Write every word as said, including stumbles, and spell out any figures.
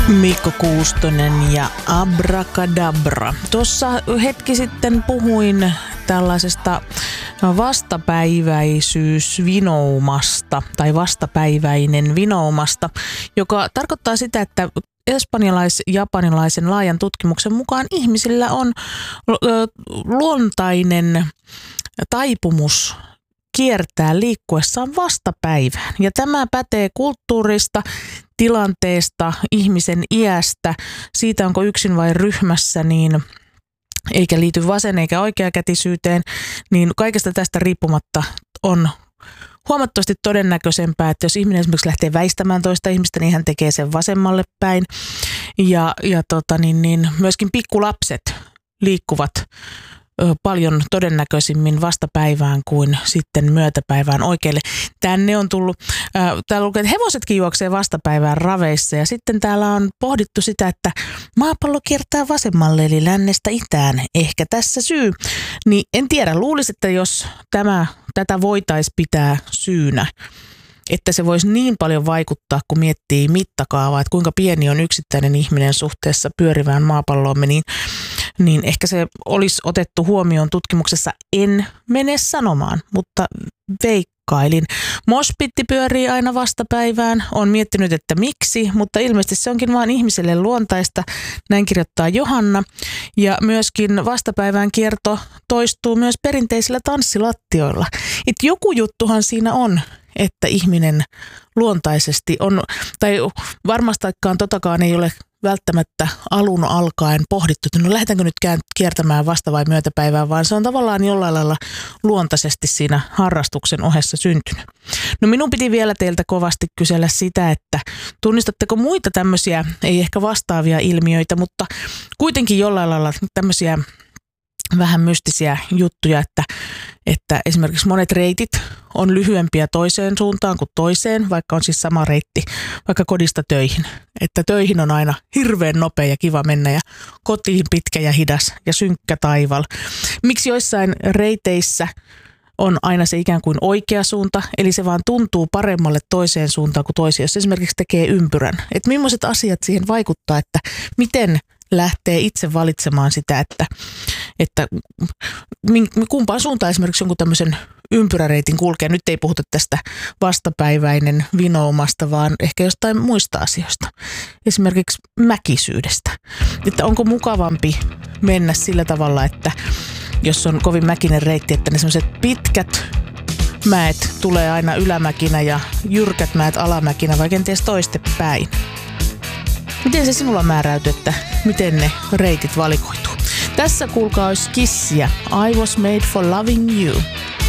Mikko Kuustonen ja Abracadabra. Tuossa hetki sitten puhuin tällaisesta vastapäiväisyysvinoumasta tai vastapäiväinen vinoumasta, joka tarkoittaa sitä, että espanjalais-japanilaisen laajan tutkimuksen mukaan ihmisillä on luontainen taipumus kiertää liikkuessaan vastapäivään. Ja tämä pätee kulttuurista, tilanteesta, ihmisen iästä, siitä onko yksin vai ryhmässä, niin eikä liity vasen eikä oikeakätisyyteen, niin kaikesta tästä riippumatta on huomattavasti todennäköisempää, että jos ihminen esimerkiksi lähtee väistämään toista ihmistä, niin hän tekee sen vasemmalle päin. Ja, ja tota, niin, niin, myöskin pikkulapset liikkuvat paljon todennäköisimmin vastapäivään kuin sitten myötäpäivään oikealle. Tänne on tullut, äh, täällä lukee, että hevosetkin juoksee vastapäivään raveissa, ja sitten täällä on pohdittu sitä, että maapallo kiertää vasemmalle eli lännestä itään. Ehkä tässä syy. Niin en tiedä, luulisin, että jos tämä, tätä voitaisiin pitää syynä, että se voisi niin paljon vaikuttaa, kun miettii mittakaavaa, että kuinka pieni on yksittäinen ihminen suhteessa pyörivään maapalloomme, niin niin ehkä se olisi otettu huomioon tutkimuksessa. En mene sanomaan, mutta veikkailin. Moshpitti pyörii aina vastapäivään. Olen miettinyt, että miksi, mutta ilmeisesti se onkin vain ihmiselle luontaista. Näin kirjoittaa Johanna. Ja myöskin vastapäivään kierto toistuu myös perinteisillä tanssilattioilla. Et joku juttuhan siinä on, että ihminen luontaisesti on, tai varmastikaan totakaan ei ole välttämättä alun alkaen pohdittu, että no lähdetäänkö nyt kiertämään vasta- vai myötäpäivään, vaan se on tavallaan jollain lailla luontaisesti siinä harrastuksen ohessa syntynyt. No minun piti vielä teiltä kovasti kysellä sitä, että tunnistatteko muita tämmöisiä, ei ehkä vastaavia ilmiöitä, mutta kuitenkin jollain lailla tämmöisiä vähän mystisiä juttuja, että, että esimerkiksi monet reitit on lyhyempiä toiseen suuntaan kuin toiseen, vaikka on siis sama reitti, vaikka kodista töihin. Että töihin on aina hirveän nopea ja kiva mennä ja kotiin pitkä ja hidas ja synkkä taival. Miksi joissain reiteissä on aina se ikään kuin oikea suunta, eli se vaan tuntuu paremmalle toiseen suuntaan kuin toiseen, jos esimerkiksi tekee ympyrän. Että millaiset asiat siihen vaikuttaa, että miten lähtee itse valitsemaan sitä, että, että kumpaan suuntaan esimerkiksi jonkun tämmöisen ympyräreitin kulkee. Nyt ei puhuta tästä vastapäiväinen vinoumasta, vaan ehkä jostain muista asioista. Esimerkiksi mäkisyydestä. Että onko mukavampi mennä sillä tavalla, että jos on kovin mäkinen reitti, että ne semmoiset pitkät mäet tulee aina ylämäkinä ja jyrkät mäet alamäkinä, vai kenties toistepäin. Miten se sinulla määräytyy, että miten ne reitit valikoituu? Tässä kuulkaa olisi Kissiä. I was made for loving you.